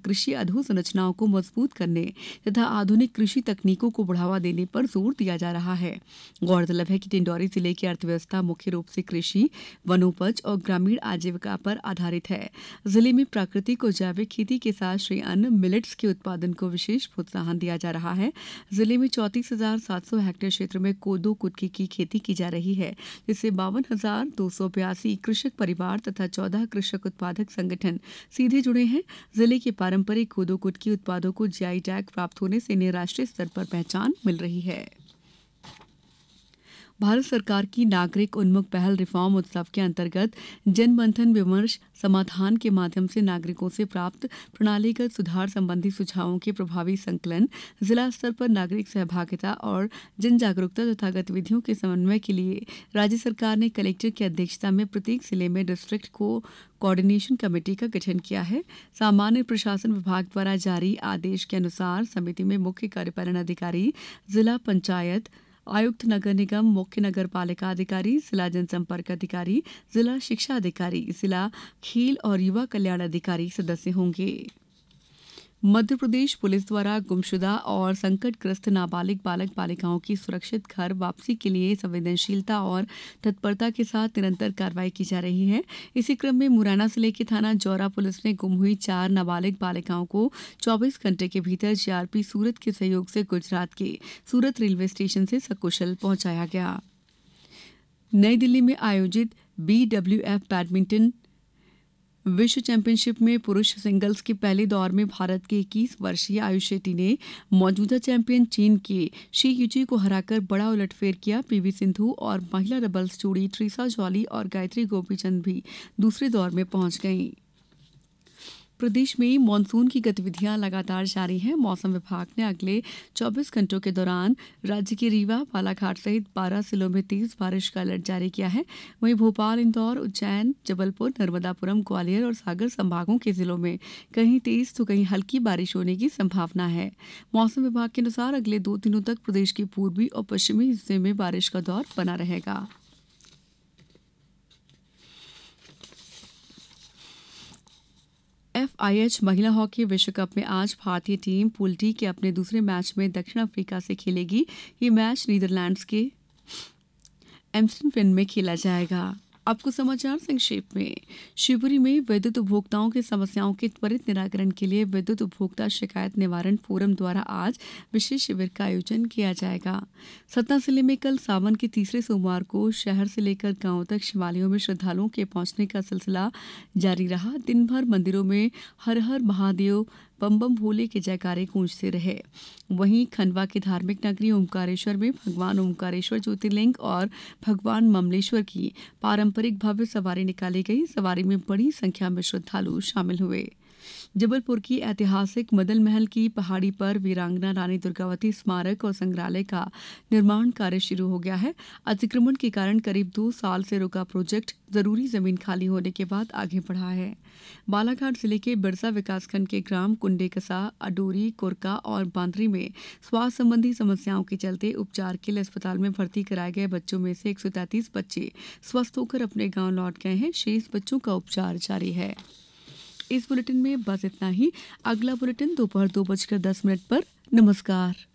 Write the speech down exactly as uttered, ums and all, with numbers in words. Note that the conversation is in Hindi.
कृषि अधोसंरचनाओं को मजबूत करने तथा आधुनिक कृषि तकनीकों को बढ़ावा देने पर जोर दिया जा रहा है। गौरतलब है कि डिंडौरी जिले की अर्थव्यवस्था मुख्य रूप से कृषि, वनोपज और ग्रामीण आजीविका पर आधारित है। जिले में प्राकृतिक और जैविक खेती के साथ श्री अन्न मिलेट्स के उत्पादन को विशेष प्रोत्साहन दिया जा रहा है। जिले में चौंतीस हजार सात सौ हेक्टेयर क्षेत्र में कोदो कुटकी की खेती की जा रही है, जिससे बावन हजार दो सौ बयासी कृषक परिवार तथा चौदह कृषक उत्पादक संगठन सीधे जुड़े हैं। जिले के पारंपरिक कोदो कुटकी उत्पादों को जीआई टैग प्राप्त होने से इन्हें राष्ट्रीय स्तर पर पहचान मिल रही है। भारत सरकार की नागरिक उन्मुख पहल रिफॉर्म उत्सव के अंतर्गत जनमंथन विमर्श समाधान के माध्यम से नागरिकों से प्राप्त प्रणालीगत सुधार संबंधी सुझावों के प्रभावी संकलन, जिला स्तर पर नागरिक सहभागिता और जन जागरूकता तथा गतिविधियों के समन्वय के लिए राज्य सरकार ने कलेक्टर की अध्यक्षता में प्रत्येक जिले में डिस्ट्रिक्ट को कोऑर्डिनेशन कमेटी का गठन किया है। सामान्य प्रशासन विभाग द्वारा जारी आदेश के अनुसार समिति में मुख्य कार्यपालन अधिकारी, जिला पंचायत आयुक्त, नगर निगम, मुख्य नगर पालिका अधिकारी, जिला जनसंपर्क अधिकारी, जिला शिक्षा अधिकारी, जिला खेल और युवा कल्याण अधिकारी सदस्य होंगे। मध्य प्रदेश पुलिस द्वारा गुमशुदा और संकटग्रस्त नाबालिग बालक बालिकाओं की सुरक्षित घर वापसी के लिए संवेदनशीलता और तत्परता के साथ निरंतर कार्रवाई की जा रही है। इसी क्रम में मुरैना जिले के थाना जौरा पुलिस ने गुम हुई चार नाबालिग बालिकाओं को चौबीस घंटे के भीतर जीआरपी सूरत के सहयोग से गुजरात के सूरत रेलवे स्टेशन से सकुशल पहुंचाया गया। नई दिल्ली में आयोजित बीडब्ल्यूएफ बैडमिंटन विश्व चैंपियनशिप में पुरुष सिंगल्स के पहले दौर में भारत के इक्कीस वर्षीय आयुष शेट्टी ने मौजूदा चैंपियन चीन के शी युची को हराकर बड़ा उलटफेर किया। पीवी सिंधु और महिला डबल्स जोड़ी ट्रीसा जॉली और गायत्री गोपीचंद भी दूसरे दौर में पहुंच गईं। प्रदेश में मानसून की गतिविधियां लगातार जारी हैं। मौसम विभाग ने अगले चौबीस घंटों के दौरान राज्य के रीवा, बालाघाट सहित बारह जिलों में तेज बारिश का अलर्ट जारी किया है। वहीं भोपाल, इंदौर, उज्जैन, जबलपुर, नर्मदापुरम, ग्वालियर और सागर संभागों के जिलों में कहीं तेज तो कहीं हल्की बारिश होने की संभावना है। मौसम विभाग के अनुसार अगले दो दिनों तक प्रदेश के पूर्वी और पश्चिमी हिस्से में बारिश का दौर बना रहेगा। एफआईएच महिला हॉकी विश्व कप में आज भारतीय टीम पूल डी के अपने दूसरे मैच में दक्षिण अफ्रीका से खेलेगी। ये मैच नीदरलैंड्स के एम्स्टर्डम में खेला जाएगा। अब कुछ समाचार संक्षेप में। शिवपुरी में विद्युत उपभोक्ताओं की समस्याओं के त्वरित निराकरण के लिए विद्युत उपभोक्ता शिकायत निवारण फोरम द्वारा आज विशेष शिविर का आयोजन किया जाएगा। सतना जिले में कल सावन के तीसरे सोमवार को शहर से लेकर गांव तक शिवालयों में श्रद्धालुओं के पहुंचने का सिलसिला जारी रहा। दिन भर मंदिरों में हर हर महादेव, बम बम भोले के जयकारे गूंजते रहे। वहीं खंडवा की धार्मिक नगरी ओमकारेश्वर में भगवान ओमकारेश्वर ज्योतिर्लिंग और भगवान ममलेश्वर की पारंपरिक भव्य सवारी निकाली गई। सवारी में बड़ी संख्या में श्रद्धालु शामिल हुए। जबलपुर की ऐतिहासिक मदल महल की पहाड़ी पर वीरांगना रानी दुर्गावती स्मारक और संग्रहालय का निर्माण कार्य शुरू हो गया है। अतिक्रमण के कारण करीब दो साल से रुका प्रोजेक्ट जरूरी जमीन खाली होने के बाद आगे बढ़ा है। बालाघाट जिले के बिरसा विकासखंड के ग्राम कुंडेकसा, अडोरी, कुरका और बांदरी में स्वास्थ्य संबंधी समस्याओं के चलते उपचार के लिए अस्पताल में भर्ती कराए गए बच्चों में से एक सौ तैंतीस बच्चे स्वस्थ होकर अपने गाँव लौट गए हैं। शेष बच्चों का उपचार जारी है। इस बुलेटिन में बस इतना ही। अगला बुलेटिन दोपहर दो बजकर दस मिनट पर। नमस्कार।